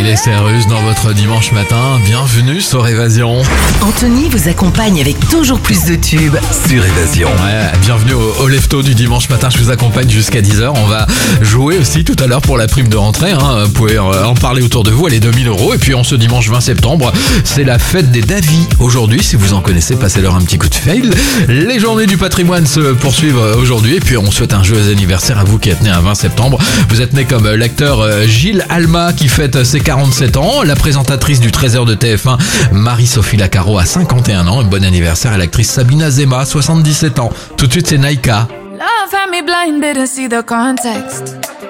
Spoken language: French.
Miley Cyrus dans votre dimanche matin. Bienvenue sur Évasion. Anthony vous accompagne avec toujours plus de tubes sur Évasion. Ouais, bienvenue au Lefto du dimanche matin. Je vous accompagne jusqu'à 10h. On va jouer aussi tout à l'heure pour la prime de rentrée. Vous pouvez en parler autour de vous. Elle est 2000 €. Et puis en ce dimanche 20 septembre, c'est la fête des Davis. Aujourd'hui, si vous en connaissez, passez-leur un petit coup de fail. Les journées du patrimoine se poursuivent aujourd'hui. Et puis on souhaite un joyeux anniversaire à vous qui êtes né un 20 septembre. Vous êtes né comme l'acteur Gilles Alma qui fête ses 47 ans. La présentatrice du Trésor de TF1, Marie-Sophie Lacaro, a 51 ans. Un bon anniversaire à l'actrice Sabina Zema, 77 ans. Tout de suite, c'est Naika. Love had me blinded to see the context.